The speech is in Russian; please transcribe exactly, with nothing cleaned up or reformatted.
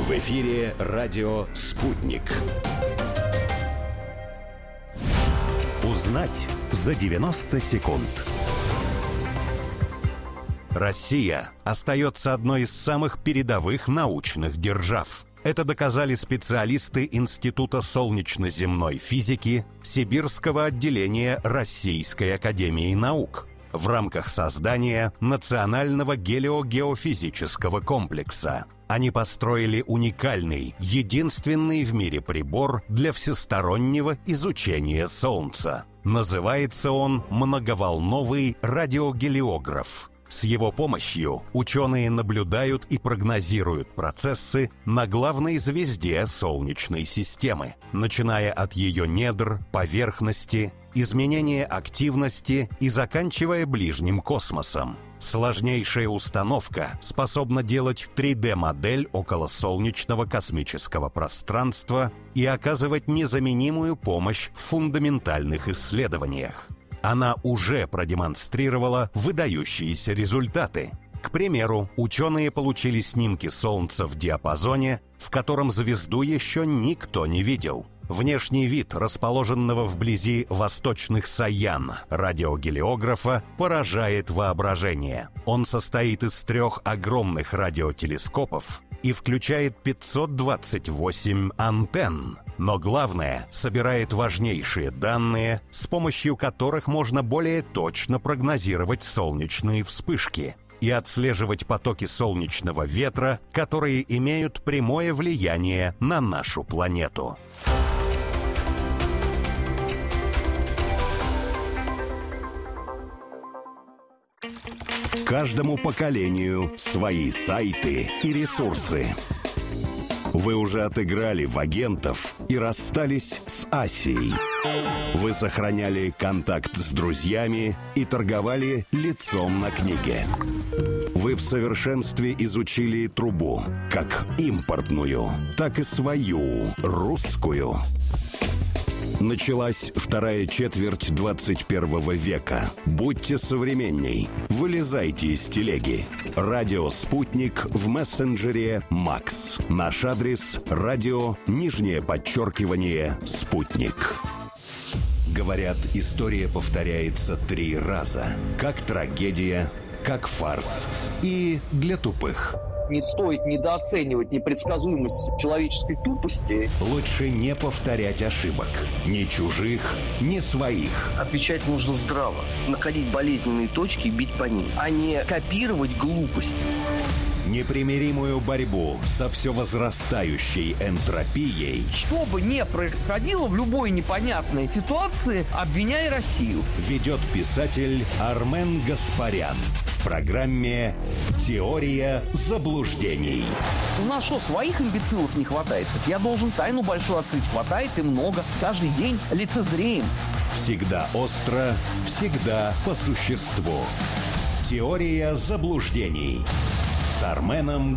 В эфире радио «Спутник». Узнать за девяносто секунд. Россия остается одной из самых передовых научных держав. Это доказали специалисты Института солнечно-земной физики Сибирского отделения Российской академии наук в рамках создания Национального гелиогеофизического комплекса. Они построили уникальный, единственный в мире прибор для всестороннего изучения Солнца. Называется он многоволновый радиогелиограф. С его помощью ученые наблюдают и прогнозируют процессы на главной звезде Солнечной системы, начиная от ее недр, поверхности, изменения активности и заканчивая ближним космосом. Сложнейшая установка способна делать три дэ-модель околосолнечного космического пространства и оказывать незаменимую помощь в фундаментальных исследованиях. Она уже продемонстрировала выдающиеся результаты. К примеру, ученые получили снимки Солнца в диапазоне, в котором звезду еще никто не видел. Внешний вид расположенного вблизи восточных Саян радиогелиографа поражает воображение. Он состоит из трех огромных радиотелескопов и включает пятьсот двадцать восемь антенн. Но главное, собирает важнейшие данные, с помощью которых можно более точно прогнозировать солнечные вспышки и отслеживать потоки солнечного ветра, которые имеют прямое влияние на нашу планету. Каждому поколению свои сайты и ресурсы. Вы уже отыграли в агентов и расстались с Асией. Вы сохраняли контакт с друзьями и торговали лицом на книге. Вы в совершенстве изучили трубу, как импортную, так и свою, русскую. Началась вторая четверть двадцать первого века. Будьте современней. Вылезайте из телеги. Радио «Спутник» в мессенджере «Макс». Наш адрес – радио, нижнее подчеркивание, «Спутник». Говорят, история повторяется три раза. Как трагедия, как фарс и для тупых. Не стоит недооценивать непредсказуемость человеческой тупости. Лучше не повторять ошибок. Ни чужих, ни своих. Отвечать нужно здраво. Находить болезненные точки и бить по ним, а не копировать глупости. Непримиримую борьбу со все возрастающей энтропией. Что бы ни происходило в любой непонятной ситуации, обвиняй Россию. Ведет писатель Армен Гаспарян в программе «Теория заблуждений». У нас что, своих имбецилов не хватает? Так я должен тайну большую открыть. Хватает и много. Каждый день лицезреем. Всегда остро, всегда по существу. «Теория заблуждений» с Арменом